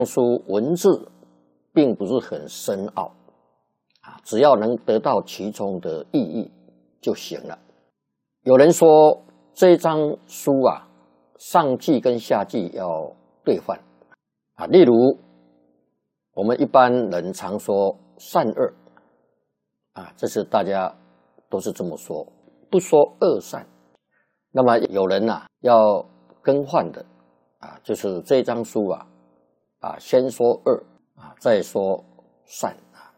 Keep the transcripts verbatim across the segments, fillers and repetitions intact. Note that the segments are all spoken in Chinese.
书文字并不是很深奥啊，只要能得到其中的意义就行了。有人说这张书啊，上句跟下句要对换啊，例如我们一般人常说善恶啊，这是大家都是这么说，不说恶善。那么有人啊要更换的啊，就是这张书啊啊，先说恶啊，再说善啊。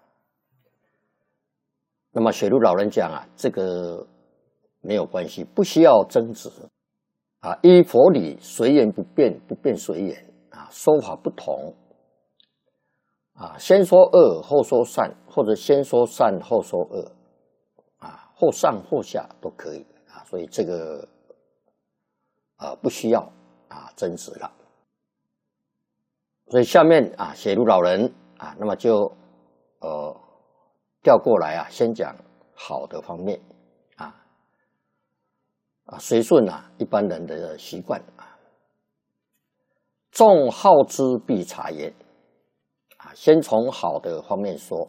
那么雪茹老人讲啊，这个没有关系，不需要争执啊。依佛理，随缘不变，不变随缘啊。说法不同啊，先说恶后说善，或者先说善后说恶啊，或上或下都可以啊。所以这个啊不需要啊争执了。所以下面啊，雪茹老人啊，那么就呃调过来啊，先讲好的方面啊啊，随顺啊一般人的习惯啊。众好之必察焉啊，先从好的方面说。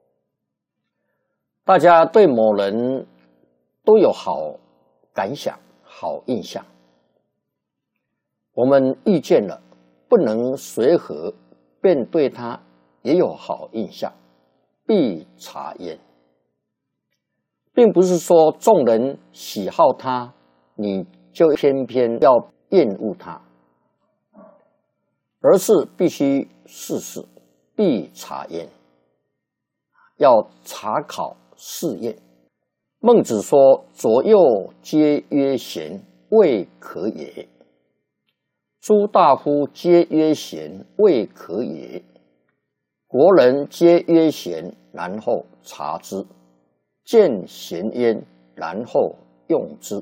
大家对某人都有好感想、好印象，我们遇见了，不能随和，便对他也有好印象，必察焉。并不是说众人喜好他，你就偏偏要厌恶他，而是必须试试，必察焉，要查考试验。孟子说：“左右皆曰贤，未可也；诸大夫皆曰贤，未可也；国人皆曰贤，然后察之，见贤焉，然后用之。”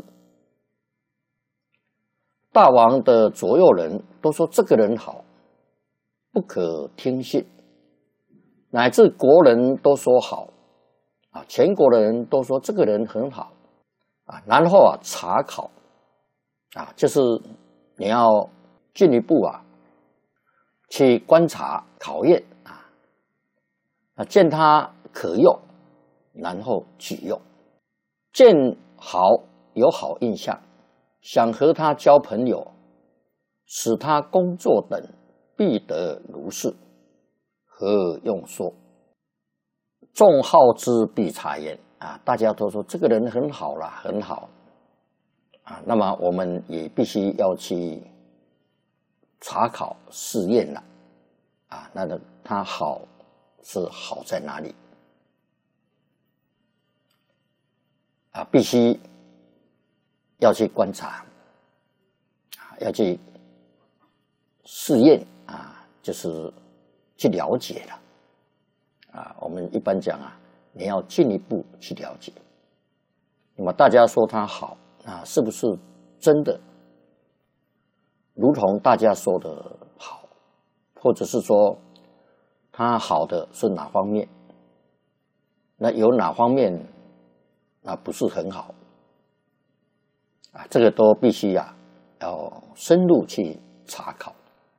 大王的左右人都说这个人好，不可听信，乃至国人都说好啊，全国的人都说这个人很好啊，然后啊查考啊，就是你要进一步啊去观察考验啊，啊见他可用，然后举用，见好有好印象，想和他交朋友，使他工作等，必得如是，何用说？众好之必察焉啊！大家都说这个人很好啦，很好啊。那么我们也必须要去查考试验了啊。那个他好是好在哪里啊？必须要去观察啊，要去试验啊，就是去了解了。啊，我们一般讲啊，你要进一步去了解。那么大家说他好啊，是不是真的如同大家说的好，或者是说他好的是哪方面？那有哪方面啊不是很好啊？这个都必须啊要深入去查考。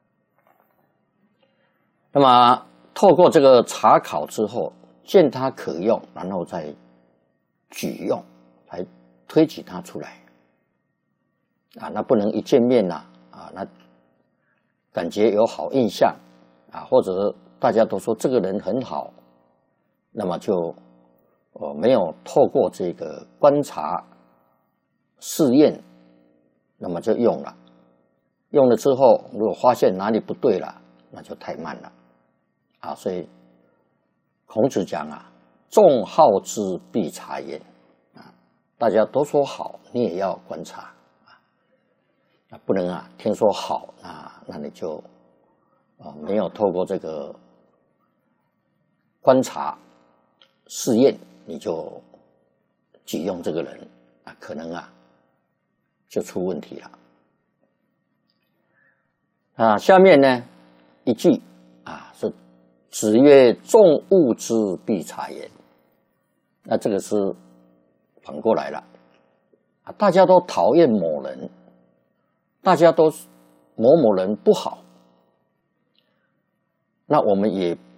那么透过这个查考之后，见它可用，然后再举用，来推举它出来啊。那不能一见面呐 啊, 啊，那感觉有好印象啊，或者大家都说这个人很好，那么就呃没有透过这个观察试验，那么就用了。用了之后，如果发现哪里不对了，那就太慢了。啊，所以孔子讲啊，众好之必察焉啊，大家都说好，你也要观察啊，不能啊，听说好啊，那你就啊没有透过这个观察试验，你就举用这个人啊，可能啊就出问题了啊。下面呢一句啊是。子曰：“众恶之必察焉。”那这个是反过来了啊！大家都讨厌某人，大家都某某人不好那我们也